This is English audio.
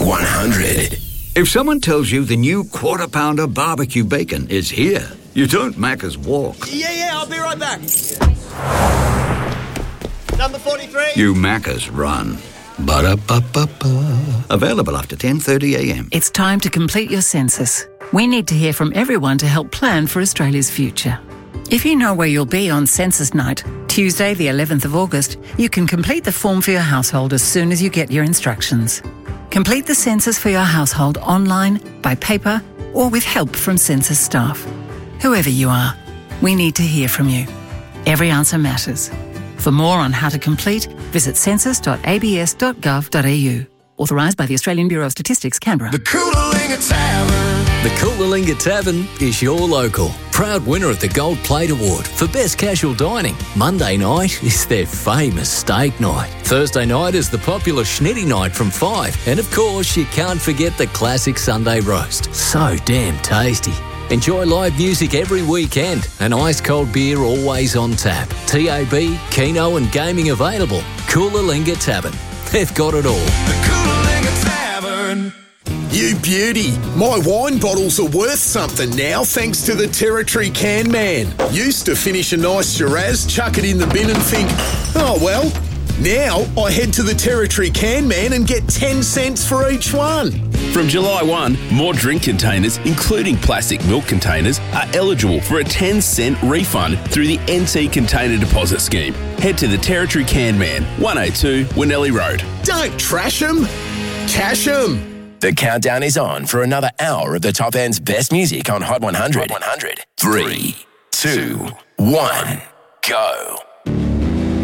100. If someone tells you the new Quarter Pounder barbecue bacon is here, you don't Macca's walk. Yeah, I'll be right back. Number 43. You Macca's run. Ba-da-ba-ba-ba. Available after 10:30 a.m. It's time to complete your census. We need to hear from everyone to help plan for Australia's future. If you know where you'll be on census night, Tuesday the 11th of August, you can complete the form for your household as soon as you get your instructions. Complete the census for your household online, by paper, or with help from census staff. Whoever you are, we need to hear from you. Every answer matters. For more on how to complete, visit census.abs.gov.au. Authorised by the Australian Bureau of Statistics, Canberra. The Coolalingga Tavern. The Coolalingga Tavern is your local. Proud winner of the Gold Plate Award for Best Casual Dining. Monday night is their famous steak night. Thursday night is the popular Schnitty night from 5. And of course, you can't forget the classic Sunday roast. So damn tasty. Enjoy live music every weekend and ice-cold beer always on tap. TAB, Keno and gaming available. Coolalingga Tavern. They've got it all. The Coolalingga Tavern. You beauty. My wine bottles are worth something now thanks to the Territory Can Man. Used to finish a nice Shiraz, chuck it in the bin and think, oh well. Now I head to the Territory Can Man and get 10 cents for each one. From July 1, more drink containers, including plastic milk containers, are eligible for a 10-cent refund through the NT Container Deposit Scheme. Head to the Territory Can Man, 102 Winnelly Road. Don't trash 'em, cash 'em. The countdown is on for another hour of the top end's best music on Hot 100. 3, 2, 1, go.